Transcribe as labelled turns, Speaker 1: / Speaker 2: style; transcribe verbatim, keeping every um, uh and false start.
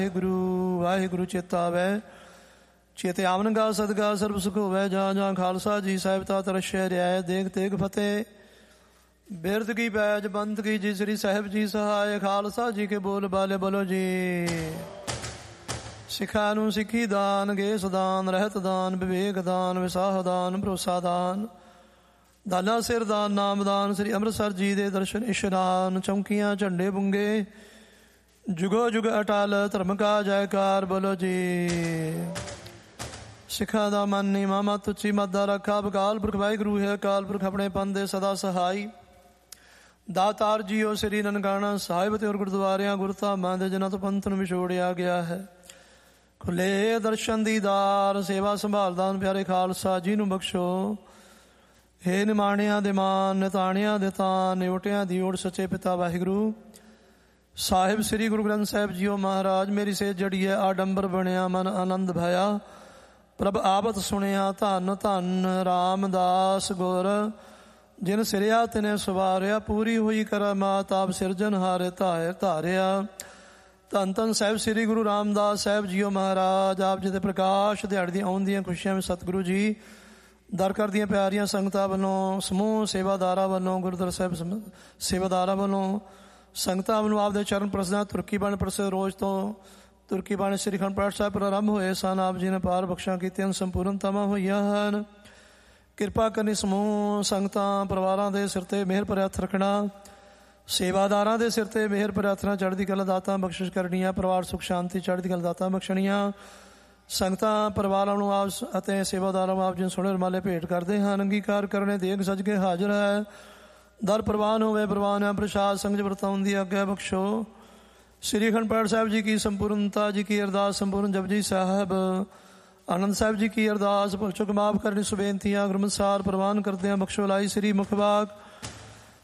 Speaker 1: ਵਾਹਿਗੁਰੂ ਵਾਹਿਗੁਰੂ ਚੇਤਾ ਆਵੈ, ਚੇਤੇ ਆਵਨ ਗਾ ਸਦਗਾ ਸਰਬ ਸੁਖ ਹੋਵੈ। ਜਾਂ ਜਾਂ ਖਾਲਸਾ ਜੀ ਸਾਹਿਬ ਤਾ ਤਰਸ਼ੈ ਰਿਆਇ, ਦੇਖ ਤੇਗ ਫਤਿਹ ਬਿਰਦ ਕੀ ਪੈਜ ਬੰਤ ਕੀ ਜੀ। ਸ੍ਰੀ ਸਾਹਿਬ ਜੀ ਸਹਾਇ, ਖਾਲਸਾ ਜੀ ਕੇ ਬੋਲ ਬਾਲੇ ਬੋਲੋ ਜੀ। ਸਿੱਖਾਂ ਨੂੰ ਸਿੱਖੀ ਦਾਨ, ਗੇਸ ਦਾਨ, ਰਹਿਤ ਦਾਨ, ਵਿਵੇਕ ਦਾਨ, ਵਿਸਾਹ ਦਾਨ, ਭਰੋਸਾ ਦਾਨ, ਦਾਨਾ ਸਿਰ ਦਾਨ, ਨਾਮ ਦਾਨ। ਸ੍ਰੀ ਅੰਮ੍ਰਿਤਸਰ ਜੀ ਦੇ ਦਰਸ਼ਨ ਇਸ਼ਨਾਨ, ਚੌਂਕੀਆਂ ਝੰਡੇ ਬੁੰਗੇ, ਜੁਗੋ ਜੁਗ ਅਟਲ ਧਰਮ ਕਾ ਜੈਕਾਰ ਬੋਲੋ ਜੀ। ਸਿੱਖਾਂ ਦਾ ਮਨ ਨੀਵਾਂ ਮਤ ਉੱਚੀ ਮਤ ਦਾ ਰੱਖਾ। ਅਕਾਲ ਪੁਰਖ ਵਾਹਿਗੁਰੂ ਹੈ ਅਕਾਲ ਪੁਰਖ ਆਪਣੇ ਪੰਥ ਦੇ ਸਦਾ ਸਹਾਈ। ਦਾਤਾਰ ਜੀਓ ਸ੍ਰੀ ਨਨਕਾਣਾ ਸਾਹਿਬ ਤੇ ਹੋਰ ਗੁਰਦੁਆਰਿਆਂ ਗੁਰਧਾਮਾਂ ਦੇ ਜਿਨ੍ਹਾਂ ਤੋਂ ਪੰਥ ਨੂੰ ਵਿਛੋੜਿਆ ਗਿਆ ਹੈ, ਖੁੱਲੇ ਦਰਸ਼ਨ ਦੀਦਾਰ, ਸੇਵਾ ਸੰਭਾਲਦਾਨ ਪਿਆਰੇ ਖਾਲਸਾ ਜੀ ਨੂੰ ਬਖਸ਼ੋ। ਹੇ ਨਿਮਾਣਿਆਂ ਦੇ ਮਾਨ, ਨਿਤਾਣਿਆਂ ਦੇ ਤਾਨ, ਨਿਉਟਿਆਂ ਦੀ ਓੜ ਸੱਚੇ ਪਿਤਾ ਵਾਹਿਗੁਰੂ ਸਾਹਿਬ ਸ੍ਰੀ ਗੁਰੂ ਗ੍ਰੰਥ ਸਾਹਿਬ ਜੀਓ ਮਹਾਰਾਜ। ਮੇਰੀ ਸੇਜ ਜੜੀ ਹੈ ਆਡੰਬਰ ਬਣਿਆ, ਮਨ ਆਨੰਦ ਭਇਆ, ਪ੍ਰਭ ਆਵਤ ਸੁਣਿਆ। ਧੰਨ ਧੰਨ ਰਾਮਦਾਸ ਗੁਰ, ਜਿਨ ਸਿਰਿਆ ਤਿਨੇ ਸਵਾਰਿਆ, ਪੂਰੀ ਹੋਈ ਕਰਾਮਾਤ ਆਪ ਸਿਰਜਨ ਹਾਰੇ ਧਾਇ ਧਾਰਿਆ। ਧੰਨ ਧੰਨ ਸਾਹਿਬ ਸ੍ਰੀ ਗੁਰੂ ਰਾਮਦਾਸ ਸਾਹਿਬ ਜੀਓ ਮਹਾਰਾਜ। ਆਪ ਜੀ ਦੇ ਪ੍ਰਕਾਸ਼ ਦਿਹਾੜੇ ਦੀਆਂ ਆਉਣ ਦੀਆਂ ਖੁਸ਼ੀਆਂ ਵਿੱਚ ਸਤਿਗੁਰੂ ਜੀ ਦਰ ਕਰਦੀਆਂ ਪਿਆਰੀਆਂ ਸੰਗਤਾਂ ਵੱਲੋਂ, ਸਮੂਹ ਸੇਵਾਦਾਰਾਂ ਵੱਲੋਂ, ਗੁਰਦੁਆਰਾ ਸਾਹਿਬ ਸੇਵਾਦਾਰਾਂ ਵੱਲੋਂ, ਸੰਗਤਾਂ ਵੱਲੋਂ ਆਪਦੇ ਚਰਨ ਪ੍ਰਸਦਾਂ ਤੁਰਕੀ ਬਾਣੀ ਪ੍ਰਸਿੱਧ ਰੋਜ਼ ਤੋਂ ਤੁਰਕੀ ਬਾਣੀ ਸ੍ਰੀ ਅਖੰਡ ਪਾਠ ਸਾਹਿਬ ਪ੍ਰਾਰੰਭ ਹੋਏ ਸਨ। ਆਪ ਜੀ ਨੇ ਪਾਰ ਬਖਸ਼ਾਂ ਕੀਤੀਆਂ, ਸੰਪੂਰਨਤਾਵਾਂ ਹੋਈਆਂ ਹਨ। ਕਿਰਪਾ ਕਰਨੀ ਸਮੂਹ ਸੰਗਤਾਂ ਪਰਿਵਾਰਾਂ ਦੇ ਸਿਰ ਤੇ ਮਿਹਰ ਭਰਿਆ ਹੱਥ ਰੱਖਣਾ, ਸੇਵਾਦਾਰਾਂ ਦੇ ਸਿਰ ਤੇ ਮਿਹਰ ਭਰਿਆ ਹੱਥ ਨਾਲ ਚੜ੍ਹਦੀ ਕਲਾ ਦਾਤਾਂ ਬਖਸ਼ਿਸ਼ ਕਰਨੀਆਂ, ਪਰਿਵਾਰ ਸੁਖ ਸ਼ਾਂਤੀ ਚੜ੍ਹਦੀ ਕਲਾ ਦਾਤਾਂ ਬਖਸ਼ਣੀਆਂ। ਸੰਗਤਾਂ ਪਰਿਵਾਰਾਂ ਨੂੰ ਆਪ ਅਤੇ ਸੇਵਾਦਾਰਾਂ ਨੂੰ ਆਪ ਜੀ ਸੋਹਣੇ ਰੁਮਾਲੇ ਭੇਟ ਕਰਦੇ ਹਨ। ਅੰਗੀਕਾਰ ਕਰਨੇ ਦੇਗ ਸੱਜ ਕੇ ਹਾਜ਼ਰ ਹੈ। ਦਰ ਪ੍ਰਵਾਨ ਹੋਵੇ ਪ੍ਰਵਾਨ ਹੈ, ਪ੍ਰਸ਼ਾਦ ਸੰਗਤ ਵਰਤਾਉਣ ਦੀ ਆਗਿਆ ਬਖਸ਼ੋ। ਸ੍ਰੀ ਅਖੰਡ ਪਾਠ ਸਾਹਿਬ ਜੀ ਕੀ ਸੰਪੂਰਨਤਾ ਜੀ ਕੀ ਅਰਦਾਸ, ਸੰਪੂਰਨ ਜਪਜੀ ਸਾਹਿਬ ਆਨੰਦ ਸਾਹਿਬ ਜੀ ਕੀ ਅਰਦਾਸ, ਭੁਲ ਚੁੱਕ ਮਾਫ ਕਰਨੀ ਸੁਬੇਨਤੀਆਂ ਗੁਰਮਤਿ ਸਾਰ ਪ੍ਰਵਾਨ ਕਰਦੇ ਹਾਂ। ਬਖਸ਼ੋ ਲਾਈ ਸ੍ਰੀ ਮੁਖ ਬਾਗ